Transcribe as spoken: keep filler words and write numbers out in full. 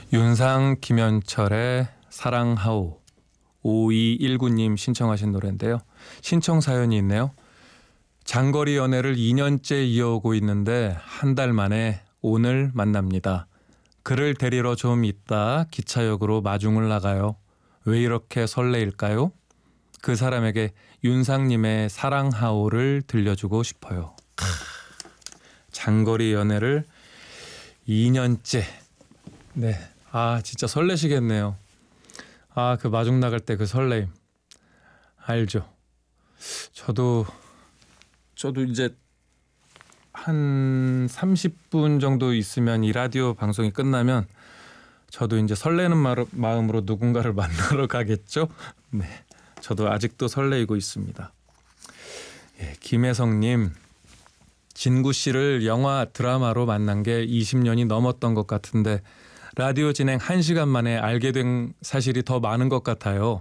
윤상 김현철의 사랑하오. 오이일구 님 신청하신 노래인데요. 신청 사연이 있네요. 장거리 연애를 이 년째 이어오고 있는데 한 달 만에 오늘 만납니다. 그를 데리러 좀 있다 기차역으로 마중을 나가요. 왜 이렇게 설레일까요? 그 사람에게 윤상님의 사랑하오를 들려주고 싶어요. 크, 장거리 연애를 이 년째. 네. 아, 진짜 설레시겠네요. 아, 그 마중 나갈 때 그 설레임. 알죠. 저도 저도 이제 한 삼십 분 정도 있으면 이 라디오 방송이 끝나면 저도 이제 설레는 마음으로 누군가를 만나러 가겠죠. 네. 저도 아직도 설레이고 있습니다. 예, 김혜성님, 진구 씨를 영화 드라마로 만난 게 이십 년이 넘었던 것 같은데 라디오 진행 한 시간 만에 알게 된 사실이 더 많은 것 같아요.